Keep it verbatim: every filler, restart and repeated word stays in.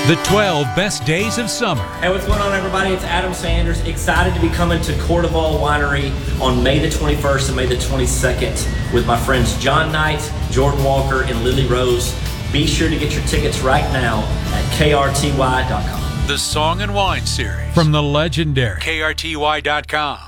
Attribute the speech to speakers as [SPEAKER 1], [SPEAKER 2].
[SPEAKER 1] The twelve Best Days of Summer.
[SPEAKER 2] Hey, what's going on, everybody? It's Adam Sanders. Excited to be coming to Cordoval Winery on May the twenty-first and May the twenty-second with my friends John Knight, Jordan Walker, and Lily Rose. Be sure to get your tickets right now at K R T Y dot com.
[SPEAKER 1] The Song and Wine Series from the legendary K R T Y dot com.